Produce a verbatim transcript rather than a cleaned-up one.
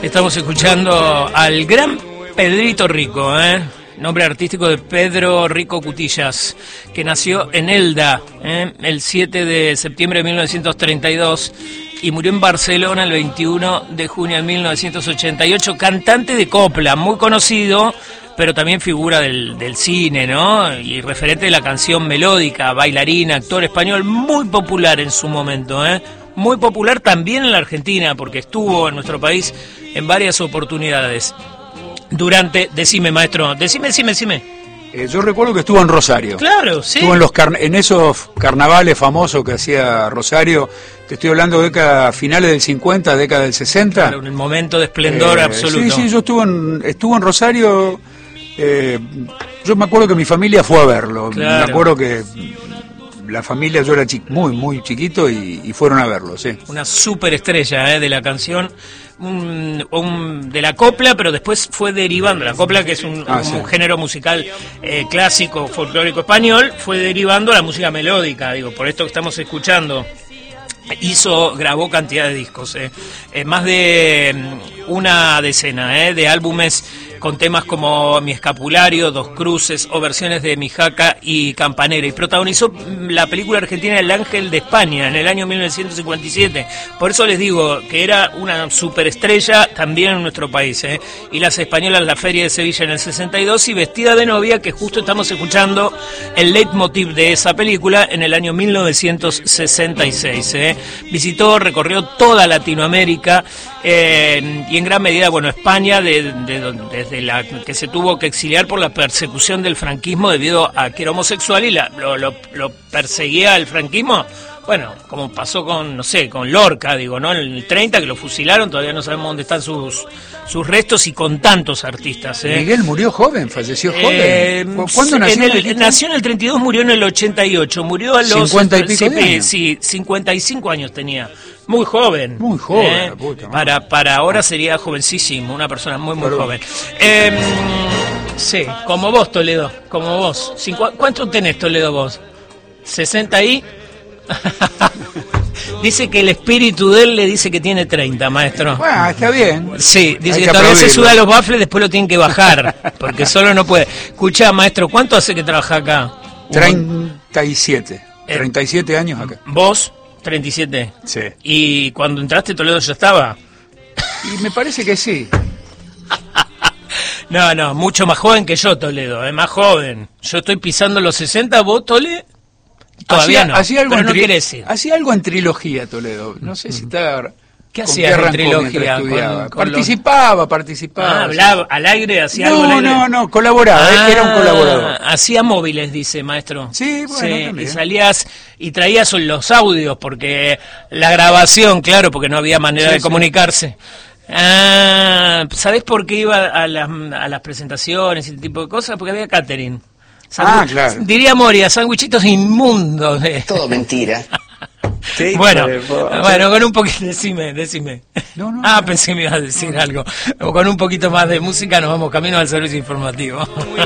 Estamos escuchando al gran Pedrito Rico, ¿eh? Nombre artístico de Pedro Rico Cutillas, que nació en Elda, ¿eh? el siete de septiembre de mil novecientos treinta y dos y murió en Barcelona el veintiuno de junio de mil novecientos ochenta y ocho, cantante de copla, muy conocido, pero también figura del, del cine, ¿no? Y referente de la canción melódica, bailarín, actor español, muy popular en su momento, ¿eh? Muy popular también en la Argentina, porque estuvo en nuestro país en varias oportunidades. Durante, decime maestro, decime, decime, decime. Eh, yo recuerdo que estuvo en Rosario. Claro, sí. Estuvo en, los car en esos carnavales famosos que hacía Rosario, te estoy hablando de década, finales del cincuenta, década del sesenta. Claro, en el momento de esplendor eh, absoluto. Sí, sí, yo estuve en, estuvo en Rosario, eh, yo me acuerdo que mi familia fue a verlo, claro. Me acuerdo que la familia, yo era chi muy, muy chiquito y, y fueron a verlo, sí. Una superestrella eh, de la canción, un, un, de la copla, pero después fue derivando. La copla, que es un, ah, un, sí. un género musical eh, clásico, folclórico español, fue derivando a la música melódica, digo, por esto que estamos escuchando. Hizo, grabó cantidad de discos, eh, eh, más de una decena eh, de álbumes con temas como Mi Escapulario, Dos Cruces o versiones de Mi Jaca y Campanera, y protagonizó la película argentina El Ángel de España en el año mil novecientos cincuenta y siete. Por eso les digo que era una superestrella también en nuestro país, eh. Y las españolas La Feria de Sevilla en el sesenta y dos y Vestida de Novia, que justo estamos escuchando el leitmotiv de esa película, en el año mil novecientos sesenta y seis. eh. Visitó, recorrió toda Latinoamérica eh, y en gran medida, bueno, España, de, de, de, desde la que se tuvo que exiliar por la persecución del franquismo debido a que era homosexual y la, lo, lo, lo perseguía el franquismo. Bueno, como pasó con, no sé, con Lorca, digo, ¿no? En el treinta, que lo fusilaron, todavía no sabemos dónde están sus sus restos, y con tantos artistas. ¿eh? Miguel murió joven, falleció joven. Eh, ¿Cuándo nació? En el, nació en el treinta y dos, murió en el ochenta y ocho, murió a los... cincuenta y pico sí, de años. Sí, cincuenta y cinco años tenía. Muy joven. Muy joven, ¿eh? la puta, para, para ahora sería jovencísimo, una persona muy, muy Pero... joven. Eh, sí, como vos, Toledo, como vos. ¿Cuánto tenés, Toledo, vos? ¿sesenta y...? Dice que el espíritu de él le dice que tiene treinta, maestro. Bueno, está bien. Sí, dice Hay que, que todavía se suda aplaudirlo. los baffles, después lo tienen que bajar, porque solo no puede. Escuchá, maestro, ¿cuánto hace que trabaja acá? treinta y siete. treinta y siete años acá. ¿Vos? treinta y siete. Sí. ¿Y cuando entraste Toledo ya estaba? Y me parece que sí. No, no, mucho más joven que yo, Toledo, es más joven. Yo estoy pisando los sesenta, ¿vos, Tole? Todavía hacía, no, hacía algo pero en no tri... quiere decir. Hacía algo en trilogía, Toledo. No sé si está... ¿Qué hacía en trilogía? Con, con participaba, los... participaba. Ah, hablaba al aire, hacía no, algo al aire. No, no, colaboraba, ah, era un colaborador. Hacía móviles, dice, maestro. Sí, bueno, sí, también. Y salías y traías los audios, porque la grabación, claro, porque no había manera sí, de sí. comunicarse. Ah, ¿sabés por qué iba a las, a las presentaciones y ese tipo de cosas? Porque había catering. Ah, claro. Diría Moria, sandwichitos inmundos. Eh. Todo mentira. Sí, bueno, bueno, con un poquito, decime, decime. No, no, ah, no. Pensé que me ibas a decir algo. O con un poquito más de música nos vamos camino al servicio informativo.